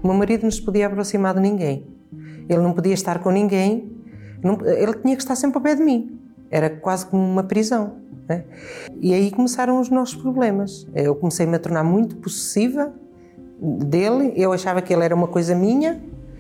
O meu marido não se podia aproximar de ninguém. Ele não podia estar com ninguém. Ele tinha que estar sempre ao pé de mim. Era quase como uma prisão, né? E aí começaram os nossos problemas. Eu comecei-me a tornar muito possessiva dele. Eu achava que ele era uma coisa minha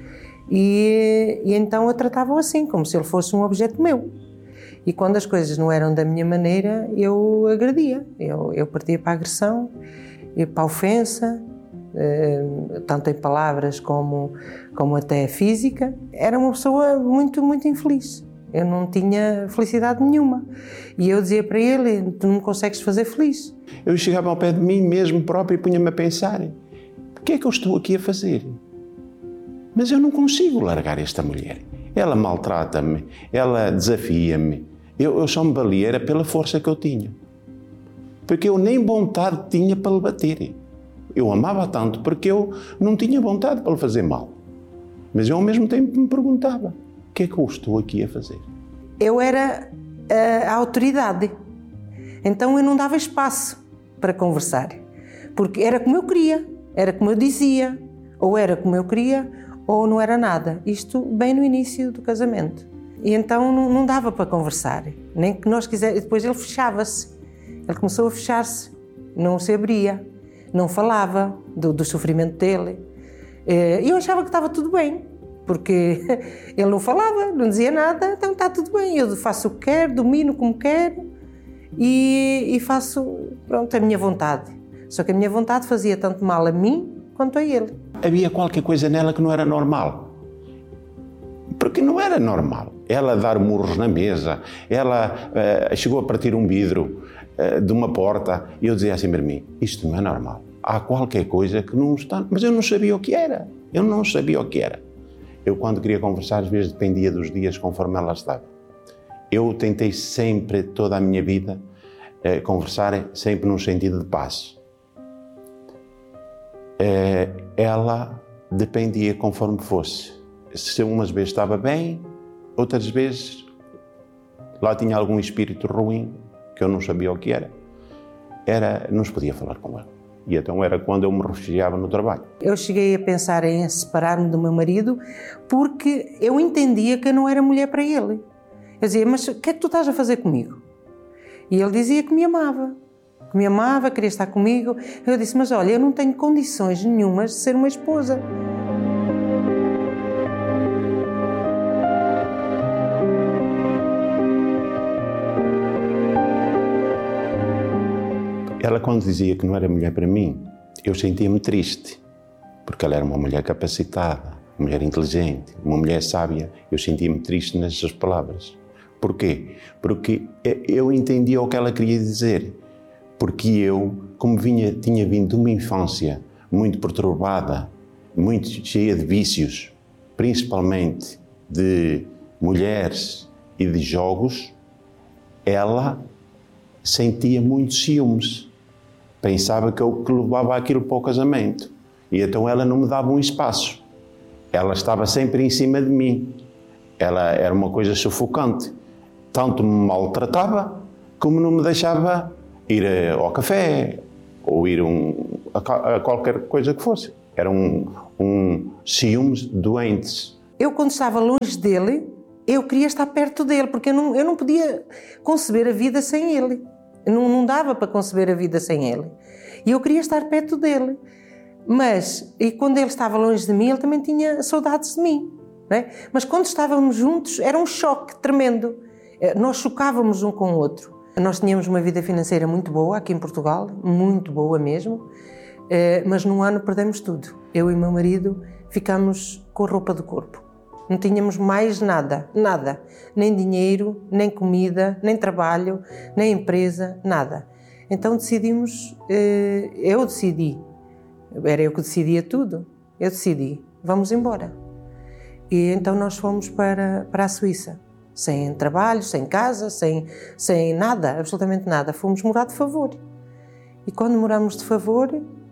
e então eu tratava-o assim, como se ele fosse um objeto meu. E quando as coisas não eram da minha maneira, eu agredia. Eu partia para a agressão, para a ofensa, tanto em palavras como até física. Era uma pessoa muito, muito infeliz. Eu não tinha felicidade nenhuma. E eu dizia para ele, tu não me consegues fazer feliz. Eu chegava ao pé de mim mesmo próprio e punha-me a pensar, o que é que eu estou aqui a fazer? Mas eu não consigo largar esta mulher. Ela maltrata-me, ela desafia-me. Eu só me valia era pela força que eu tinha. Porque eu nem vontade tinha para lhe bater. Eu amava tanto porque eu não tinha vontade para lhe fazer mal. Mas eu ao mesmo tempo me perguntava, o que é que eu estou aqui a fazer? Eu era a autoridade. Então eu não dava espaço para conversar. Porque era como eu queria, era como eu dizia. Ou era como eu queria, ou não era nada. Isto bem no início do casamento. E então não dava para conversar. Nem que nós quiséssemos. Depois ele fechava-se. Ele começou a fechar-se. Não se abria. Não falava do sofrimento dele. E eu achava que estava tudo bem. Porque ele não falava, não dizia nada, então está tudo bem. Eu faço o que quero, domino como quero e faço, pronto, a minha vontade. Só que a minha vontade fazia tanto mal a mim quanto a ele. Havia qualquer coisa nela que não era normal. Porque não era normal. Ela dar murros na mesa, ela chegou a partir um vidro de uma porta e eu dizia assim para mim, isto não é normal. Há qualquer coisa que não está... Mas eu não sabia o que era. Eu não sabia o que era. Eu, quando queria conversar, às vezes dependia dos dias conforme ela estava. Eu tentei sempre, toda a minha vida, conversar sempre num sentido de paz. Ela dependia conforme fosse. Se umas vezes estava bem, outras vezes lá tinha algum espírito ruim, que eu não sabia o que era. Não se podia falar com ela. E então era quando eu me refugiava no trabalho. Eu cheguei a pensar em separar-me do meu marido porque eu entendia que eu não era mulher para ele. Eu dizia, mas o que é que tu estás a fazer comigo? E ele dizia que me amava, queria estar comigo. Eu disse, mas olha, eu não tenho condições nenhumas de ser uma esposa. Ela, quando dizia que não era mulher para mim, eu sentia-me triste, porque ela era uma mulher capacitada, uma mulher inteligente, uma mulher sábia. Eu sentia-me triste nessas palavras. Porquê? Porque eu entendia o que ela queria dizer. Porque eu, como tinha vindo de uma infância muito perturbada, muito cheia de vícios, principalmente de mulheres e de jogos, ela sentia muitos ciúmes. Pensava que eu levava aquilo para o casamento. E então ela não me dava um espaço. Ela estava sempre em cima de mim. Ela era uma coisa sufocante. Tanto me maltratava, como não me deixava ir ao café, ou ir a qualquer coisa que fosse. Era ciúmes doentes. Eu, quando estava longe dele, eu queria estar perto dele, porque eu não podia conceber a vida sem ele. Não dava para conceber a vida sem ele. E eu queria estar perto dele. E quando ele estava longe de mim, ele também tinha saudades de mim. Não é? Mas quando estávamos juntos, era um choque tremendo. Nós chocávamos um com o outro. Nós tínhamos uma vida financeira muito boa aqui em Portugal, muito boa mesmo, mas num ano perdemos tudo. Eu e meu marido ficámos com a roupa do corpo. Não tínhamos mais nada, nada. Nem dinheiro, nem comida, nem trabalho, nem empresa, nada. Então decidimos, eu decidi, era eu que decidia tudo, eu decidi, vamos embora. E então nós fomos para a Suíça, sem trabalho, sem casa, sem nada, absolutamente nada. Fomos morar de favor. E quando moramos de favor,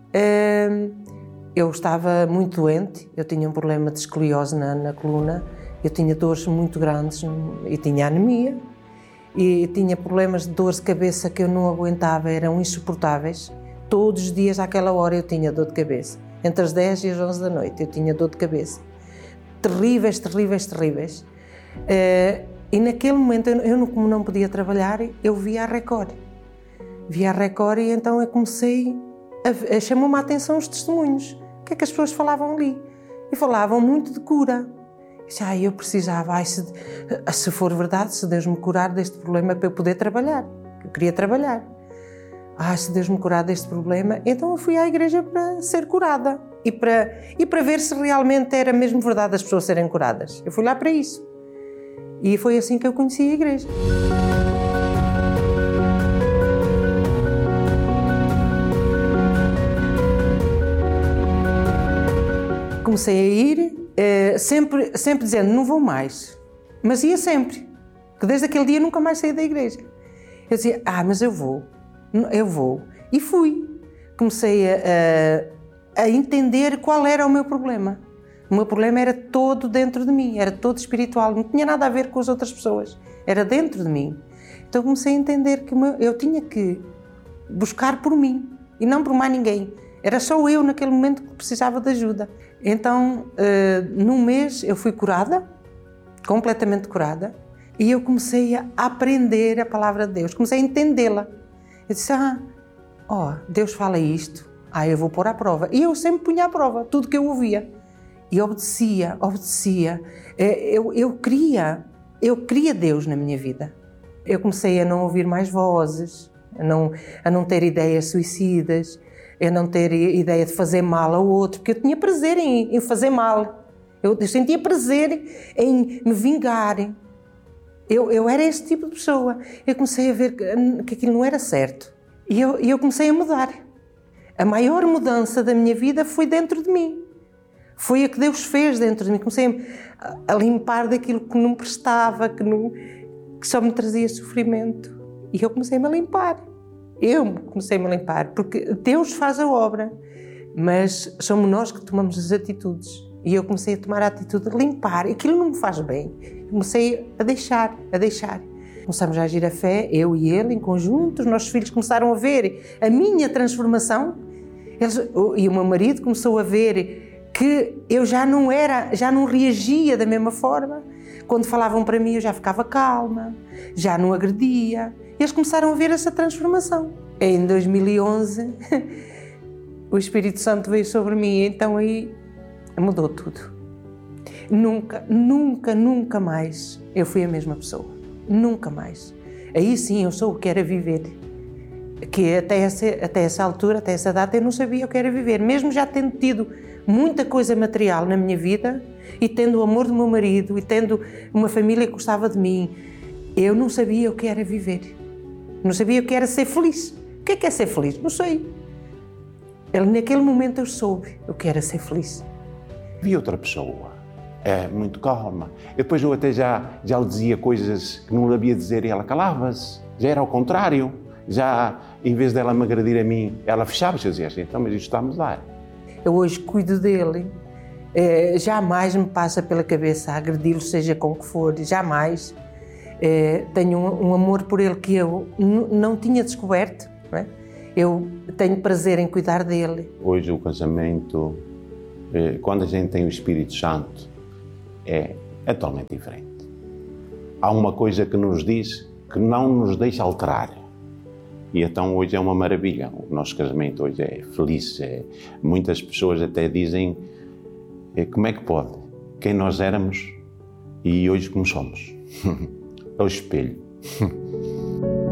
eu estava muito doente, eu tinha um problema de escoliose na coluna, eu tinha dores muito grandes e tinha anemia, e tinha problemas de dores de cabeça que eu não aguentava, eram insuportáveis. Todos os dias, àquela hora, eu tinha dor de cabeça. entre as 10 e as 11 da noite. Eu tinha dor de cabeça. Terríveis, terríveis, terríveis. E naquele momento, como não podia trabalhar, eu via a Record. Via a Record e então eu comecei chamou-me a atenção os testemunhos. O que é que as pessoas falavam ali? E falavam muito de cura. Eu precisava, se for verdade, se Deus me curar deste problema para eu poder trabalhar. Eu queria trabalhar. Se Deus me curar deste problema, então eu fui à igreja para ser curada. E para ver se realmente era mesmo verdade as pessoas serem curadas. Eu fui lá para isso. E foi assim que eu conheci a igreja. Comecei a ir, sempre dizendo, não vou mais. Mas ia sempre. Que desde aquele dia nunca mais saí da igreja. Eu dizia, mas eu vou. E fui. Comecei a entender qual era o meu problema. O meu problema era todo dentro de mim, era todo espiritual, não tinha nada a ver com as outras pessoas, era dentro de mim. Então comecei a entender que eu tinha que buscar por mim e não por mais ninguém. Era só eu naquele momento que precisava de ajuda. Então, num mês eu fui curada, completamente curada, e eu comecei a aprender a palavra de Deus, comecei a entendê-la. Eu disse, Deus fala isto, eu vou pôr à prova. E eu sempre punha à prova tudo que eu ouvia. E obedecia. Eu queria Deus na minha vida. Eu comecei a não ouvir mais vozes, a não ter ideias suicidas, a não ter ideia de fazer mal ao outro, porque eu tinha prazer em fazer mal. Eu sentia prazer em me vingar. Eu era esse tipo de pessoa. Eu comecei a ver que aquilo não era certo. E eu comecei a mudar. A maior mudança da minha vida foi dentro de mim. Foi a que Deus fez dentro de mim. Comecei a limpar daquilo que não prestava, que só me trazia sofrimento. E eu comecei-me a limpar. Porque Deus faz a obra, mas somos nós que tomamos as atitudes. E eu comecei a tomar a atitude de limpar. Aquilo não me faz bem. Comecei a deixar. Começamos a agir a fé, eu e ele, em conjunto. Os nossos filhos começaram a ver a minha transformação. E o meu marido começou a ver que eu já não reagia da mesma forma. Quando falavam para mim, eu já ficava calma, já não agredia. Eles começaram a ver essa transformação. Em 2011, o Espírito Santo veio sobre mim, então aí mudou tudo. Nunca mais eu fui a mesma pessoa. Nunca mais. Aí sim eu sou o que era viver. Que até essa altura, até essa data, eu não sabia o que era viver. Mesmo já tendo tido muita coisa material na minha vida e tendo o amor do meu marido e tendo uma família que gostava de mim, eu não sabia o que era viver. Não sabia o que era ser feliz. O que é ser feliz? Não sei. Naquele momento eu soube o que era ser feliz. Vi outra pessoa, muito calma. Depois eu até já lhe dizia coisas que não lhe havia de dizer e ela calava-se. Já era ao contrário. Já, em vez dela me agredir a mim, ela fechava-se e dizia assim, então, mas isto está a mudar. Eu hoje cuido dele. Jamais me passa pela cabeça a agredi-lo, seja com o que for. Jamais. Tenho um amor por ele que eu não tinha descoberto. Não é? Eu tenho prazer em cuidar dele. Hoje o casamento, quando a gente tem o Espírito Santo, é totalmente diferente. Há uma coisa que nos diz que não nos deixa alterar. E então hoje é uma maravilha. O nosso casamento hoje é feliz. Muitas pessoas até dizem como é que pode? Quem nós éramos e hoje como somos. É o espelho.